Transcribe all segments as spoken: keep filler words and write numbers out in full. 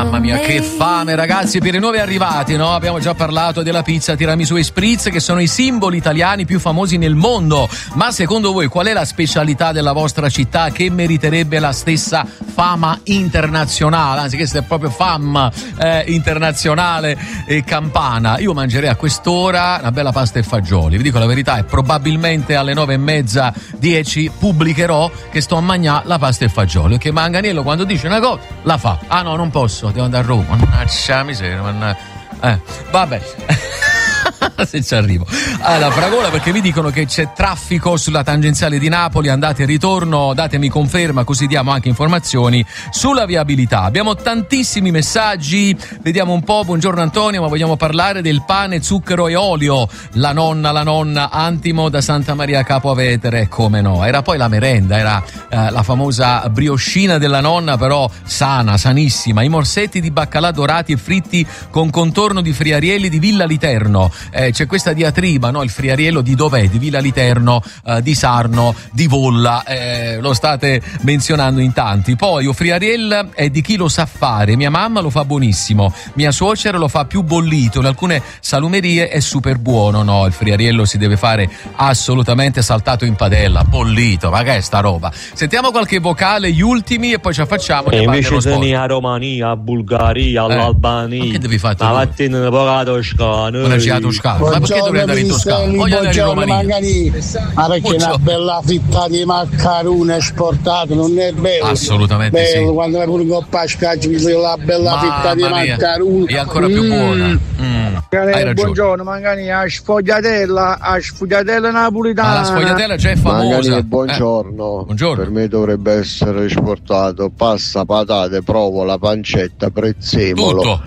Mamma mia, che fame, ragazzi. Per i nuovi arrivati, no? Abbiamo già parlato della pizza, tiramisù e spritz, che sono i simboli italiani più famosi nel mondo. Ma secondo voi qual è la specialità della vostra città che meriterebbe la stessa fama internazionale? Anzi, questa è proprio fama eh, internazionale e campana. Io mangerei a quest'ora una bella pasta e fagioli. Vi dico la verità, e probabilmente alle nove e mezza, dieci pubblicherò che sto a mangiare la pasta e fagioli. Perché Manganiello quando dice una cosa la fa. Ah no, non posso, devo andare a Roma. Mannaggia miseria, mannaggia. Eh, vabbè. Se ci arrivo. Allora, Fragola, perché mi dicono che c'è traffico sulla tangenziale di Napoli, andate e ritorno, datemi conferma così diamo anche informazioni sulla viabilità. Abbiamo tantissimi messaggi, vediamo un po'. Buongiorno Antonio, ma vogliamo parlare del pane, zucchero e olio. La nonna, la nonna Antimo da Santa Maria Capo Avetere, come no? Era poi la merenda, era eh, la famosa brioscina della nonna, però sana, sanissima. I morsetti di baccalà dorati e fritti con contorno di friarielli di Villa Literno. Eh, c'è questa diatriba, no? Il friariello di dov'è? Di Villa Literno, eh, di Sarno, di Volla, eh, lo state menzionando in tanti. Poi o friariel è di chi lo sa fare. Mia mamma lo fa buonissimo, mia suocera lo fa più bollito, in alcune salumerie è super buono. No, il friariello si deve fare assolutamente saltato in padella, bollito, ma che è sta roba? Sentiamo qualche vocale, gli ultimi, e poi ce la facciamo. E invece sei a Romania, a Bulgaria, eh, all'Albania, ma che devi fare? la mattina ne poi Toscana. Toscana. Ma perché dovrei andare in Toscana? Voglio andare in Romania. Magari, ma perché una bella fitta di maccarone esportato non è bello? Assolutamente bello, sì. Quando pure coppa scacci mi sei la bella Mamma fitta di mia. maccarone. È ancora più buona. Mm. Mm. Buongiorno, Mangani, a sfogliatella, a sfogliatella napolitana. Ah, la sfogliatella già è famosa. Mangani, buongiorno. Eh. Buongiorno. Per me dovrebbe essere esportato pasta, patate, provola, pancetta, prezzemolo, tutto.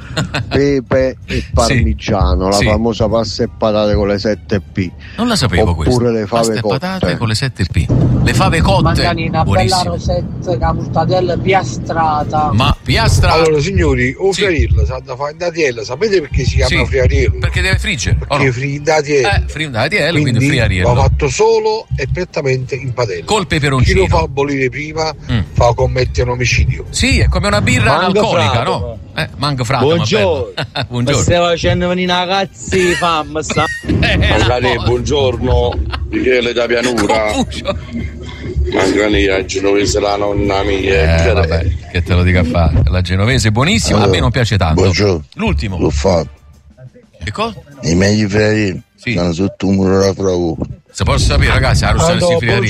pepe e parmigiano, sì. la sì. famosa pasta e patate con le sette P. Non la sapevo oppure questa. le fave pasta cotte. e patate con le sette P. Le fave cotte. Magari una bella buonissime. rosetta, la mortadella piastrata. Ma piastra. Allora signori, o Sì. friariello, sa da fare in datiella, sapete perché si chiama Sì. friariello? Perché deve friggere. Oh, Perché no. fri in datiella. Eh, fri in datiella, quindi, quindi friariello. va fatto solo e prettamente in padella. Col Chi peperoncino. lo fa bollire prima Mm. fa commettere un omicidio. Sì, è come una birra Mango analcolica, frato. no? Eh, mango frato, Buongiorno. ma bello. Mi Buongiorno. stai facendo venire una cazzi fam, sta. Mangani, buongiorno, Michele da Pianura. Confuso. Mangani, a genovese la nonna mia. Eh, vabbè, che te lo dica a fare. La genovese è buonissima, a me non piace tanto. Buongiorno. L'ultimo. L'ho fatto. Che cosa? I meglio friarielli Sì. stanno sotto un muro da fravo. Se posso sapere, ragazzi, a Rossana si friaria.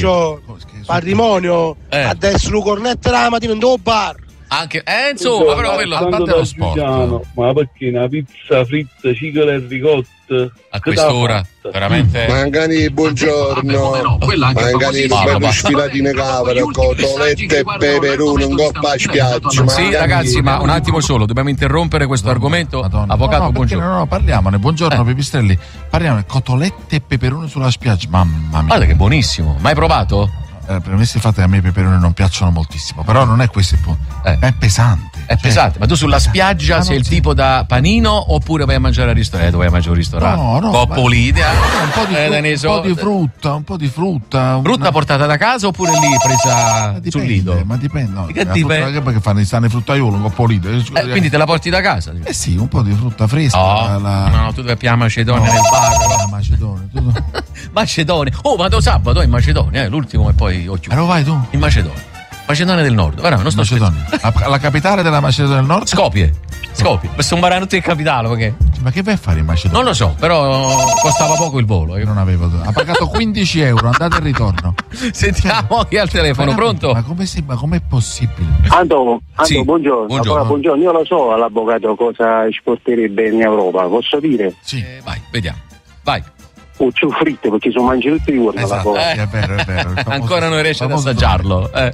Patrimonio, Eh. adesso lo cornetto la mattina in due bar. Anche, eh, insomma, però quello a parte lo sport. Ma perché una pizza fritta, cicola e ricotta A quest'ora, veramente. Mangani, buongiorno. Come no? Quella anche Mangani, famosissima. bello sfilatine capre, cotolette e peperone, un coppa a spiaggia. Sì, Mangani. ragazzi, ma un attimo solo, dobbiamo interrompere questo argomento. Madonna. Avvocato, no, no, buongiorno. No, no, parliamone. Buongiorno, Eh. Pipistrelli. Parliamo di cotolette e peperone sulla spiaggia. Mamma mia. Guarda che buonissimo. Mai provato? Eh, premessi fatti, a me i peperoni non piacciono moltissimo, però non è questo il punto. Eh. È pesante. È cioè, pesante, ma tu sulla spiaggia Ma sei non il si- tipo da panino oppure vai a mangiare al ristorante? Eh, vai a mangiare al ristorante. No, no. Coppo ma- l'idea. un po' di, Eh, fru- ne un so- po' di frutta, un po' di frutta. Frutta una- portata da casa oppure lì Ma presa sul dipende, lido? ma dipende. No, Che la dipende? frutta- perché fanno stanno i fruttaiolo, un po' lido. Eh, Eh, quindi te la porti da casa? eh sì, un po' di frutta fresca. No, la- no, tu devi più a Macedonia no, nel bar. la Macedonia. Tu... Macedonia. Oh, vado sabato in Macedonia, eh, l'ultimo e poi ho chiuso. Però vai tu. In Macedonia. Macedonia del Nord. Guarda, non sto Macedonia. La, la capitale della Macedonia del Nord? Skopje. Skopje. Per sommare tutti in capitale, perché? Ma che vai a fare in Macedonia? Non lo so, però costava poco il volo. Io non avevo. Ha pagato quindici euro, andata e ritorno. Sentiamo chi ha il telefono, Ma- pronto? Ma come si, ma com'è possibile? Anto, Anto Sì, buongiorno. buongiorno. Allora, buongiorno. Io lo so all'avvocato cosa esporterebbe in Europa, posso dire? Sì. Eh, vai, vediamo. Vai. Uccio fritte perché sono mangi tutti i giorni la Esatto, cosa. Eh. sì, è vero, è vero. il famoso- Ancora non riesce ad famoso- assaggiarlo. Eh.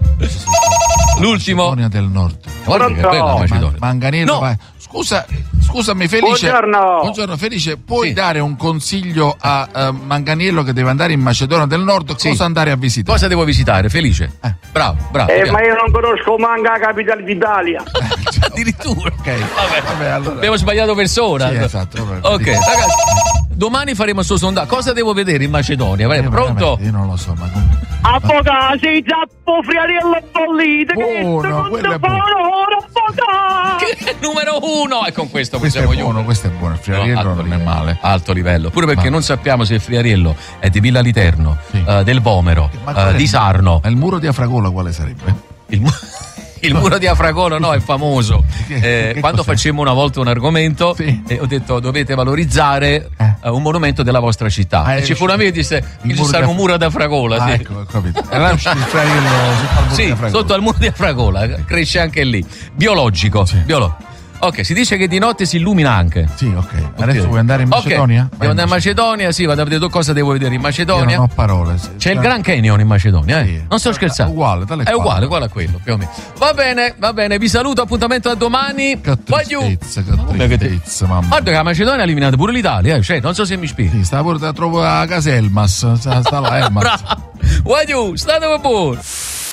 L'ultimo. Macedonia del Nord. Guarda che Pronto? bella la Ma- Macedonia. Manganello, No. vai. Scusa, scusami Felice. Buongiorno. Buongiorno Felice, puoi Sì. dare un consiglio a eh, Manganiello che deve andare in Macedonia del Nord? Sì. Cosa andare a visitare? Cosa devo visitare? Felice? Eh. Bravo, bravo. Eh, vediamo. ma io non conosco manca la capitale d'Italia. Addirittura. Ok. Vabbè, Vabbè, allora. abbiamo sbagliato persona. Sì, esatto, vabbè, Ok, vedi. ragazzi, domani faremo sto sondaggio. Cosa devo vedere in Macedonia? Vai, Eh, pronto? veramente, Io non lo so, ma come... Avvocato, sei zappo friariello bollito. Buono, quello è buono. Numero uno, e con questo questo possiamo è buono, questo è buono, il friariello no, non livello, è male. Alto livello, pure perché ah. non sappiamo se il friariello è di Villa Literno, sì. uh, del Vomero, uh, di Sarno. Ma il muro di Afragola quale sarebbe? Il muro Il muro di Afragola no, è famoso. Eh, quando cos'è? facemmo una volta un argomento, sì. eh, ho detto dovete valorizzare eh. uh, un monumento della vostra città. Ah, e ci fu una amica che disse che ci sta un muro di Afragola. Ah, sì. ecco, ho capito. E là uscì il friariello sotto al muro sì, di Afragola. sotto al muro di Afragola, cresce anche lì. Biologico. Sì. Biolo- Ok, si dice che di notte si illumina anche. Sì, ok. Adesso okay. vuoi andare in Macedonia? Okay. Devo andare in Macedonia, sì, vado a vedere cosa devo vedere in Macedonia. Io non ho parole. Sì. C'è il Grand Canyon in Macedonia, eh? Sì. Non sto scherzando. È uguale, tale È uguale, uguale a quello, più o meno. Va bene, va bene, vi saluto, appuntamento a domani. Che tristezza, che tristezza, mamma. Guarda che la Macedonia ha eliminato pure l'Italia, eh? Cioè, non so se mi spieghi. Sì, sta pure da trovo a casa Elmas, sta, sta là Elmas. Guagliù, state pure.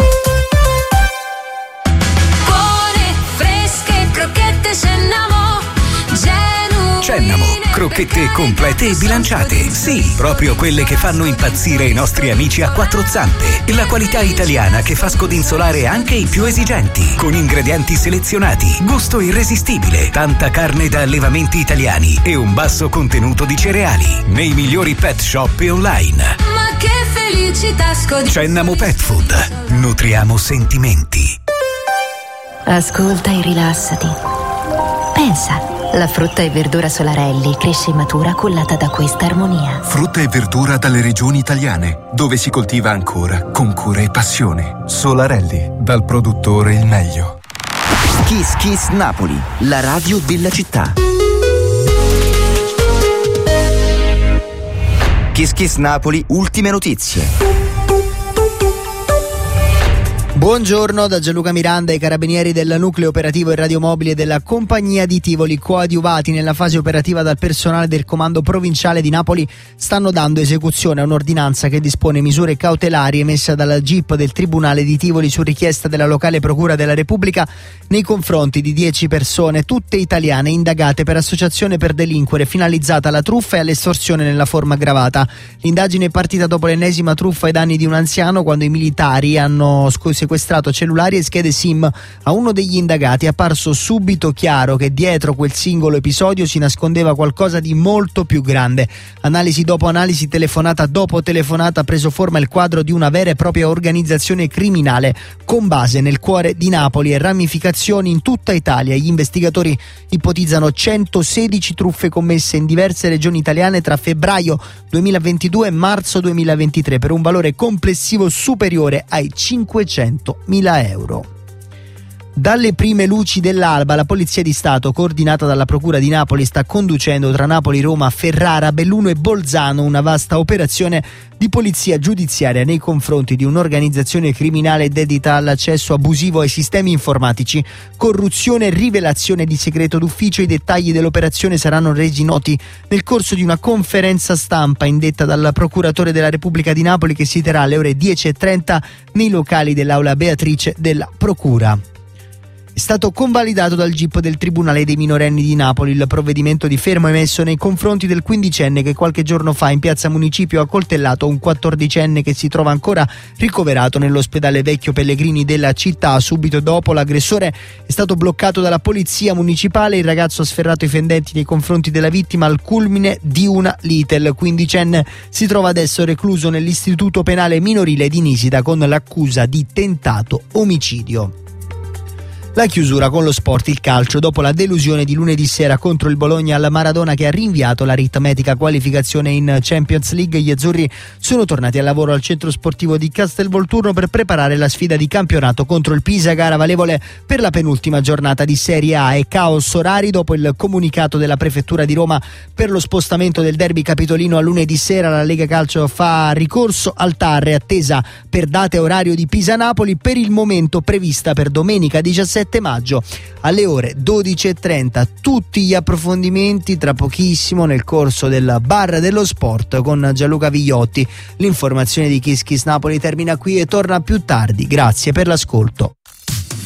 Buone, fresche, crocchette Cennamo. Cennamo, crocchette complete e bilanciate. Sì, proprio quelle che fanno impazzire i nostri amici a quattro zampe. La qualità italiana che fa scodinzolare anche i più esigenti. Con ingredienti selezionati, gusto irresistibile, tanta carne da allevamenti italiani e un basso contenuto di cereali. Nei migliori pet shop e online. Ma che felicità scodinzolare. Cennamo Pet Food. Nutriamo sentimenti. Ascolta e rilassati. Pensa. La frutta e verdura Solarelli cresce e matura cullata da questa armonia. Frutta e verdura dalle regioni italiane, dove si coltiva ancora con cura e passione. Solarelli, dal produttore il meglio. Kiss Kiss Napoli, la radio della città. Kiss Kiss Napoli, ultime notizie. Buongiorno da Gianluca Miranda. I carabinieri del nucleo operativo e radiomobile della compagnia di Tivoli, coadiuvati nella fase operativa dal personale del comando provinciale di Napoli, stanno dando esecuzione a un'ordinanza che dispone misure cautelari emessa dalla G I P del Tribunale di Tivoli su richiesta della locale Procura della Repubblica nei confronti di dieci persone, tutte italiane, indagate per associazione per delinquere finalizzata alla truffa e all'estorsione nella forma aggravata. L'indagine è partita dopo l'ennesima truffa ai danni di un anziano, quando i militari hanno sequestrato cellulari e schede SIM a uno degli indagati. È apparso subito chiaro che dietro quel singolo episodio si nascondeva qualcosa di molto più grande. Analisi dopo analisi, telefonata dopo telefonata, ha preso forma il quadro di una vera e propria organizzazione criminale con base nel cuore di Napoli e ramificazioni in tutta Italia. Gli investigatori ipotizzano centosedici truffe commesse in diverse regioni italiane tra febbraio duemilaventidue e marzo duemilaventitré per un valore complessivo superiore ai cinquecentomila euro. Dalle prime luci dell'alba, la Polizia di Stato, coordinata dalla Procura di Napoli, sta conducendo tra Napoli, Roma, Ferrara, Belluno e Bolzano una vasta operazione di polizia giudiziaria nei confronti di un'organizzazione criminale dedita all'accesso abusivo ai sistemi informatici, corruzione e rivelazione di segreto d'ufficio. I dettagli dell'operazione saranno resi noti nel corso di una conferenza stampa indetta dal procuratore della Repubblica di Napoli, che si terrà alle ore dieci e trenta nei locali dell'Aula Beatrice della Procura. È stato convalidato dal G I P del Tribunale dei minorenni di Napoli il provvedimento di fermo emesso nei confronti del quindicenne che qualche giorno fa in piazza Municipio ha accoltellato un quattordicenne che si trova ancora ricoverato nell'ospedale Vecchio Pellegrini della città. Subito dopo l'aggressore è stato bloccato dalla polizia municipale. Il ragazzo ha sferrato i fendenti nei confronti della vittima al culmine di una lite. Il quindicenne si trova adesso recluso nell'istituto penale minorile di Nisida con l'accusa di tentato omicidio. La chiusura con lo sport, il calcio. Dopo la delusione di lunedì sera contro il Bologna al Maradona, che ha rinviato l'aritmetica qualificazione in Champions League, gli azzurri sono tornati al lavoro al centro sportivo di Castelvolturno per preparare la sfida di campionato contro il Pisa, gara valevole per la penultima giornata di Serie A. E caos orari dopo il comunicato della Prefettura di Roma per lo spostamento del derby capitolino a lunedì sera. La Lega Calcio fa ricorso al T A R, attesa per data e orario di Pisa-Napoli, per il momento prevista per domenica diciassette maggio alle ore dodici e trenta. Tutti gli approfondimenti tra pochissimo nel corso del Bar dello Sport con Gianluca Vigliotti. L'informazione di Kiss Kiss Napoli termina qui e torna più tardi. Grazie per l'ascolto.